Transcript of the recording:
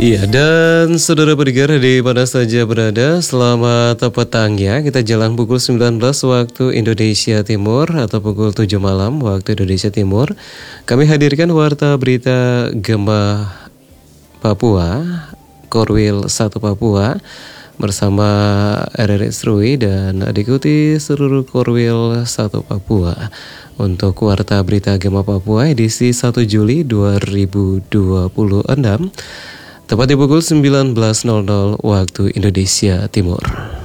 Iya, dan saudara pendengar di mana saja berada, selamat petang ya. Kita jalan pukul 19 waktu Indonesia Timur atau pukul 7 malam waktu Indonesia Timur. Kami hadirkan warta berita Gempa Papua, Korwil 1 Papua bersama RRI Serui dan diikuti seluruh Korwil 1 Papua untuk warta berita Gempa Papua edisi 1 Juli 2026. Tepat di pukul 19.00 waktu Indonesia Timur.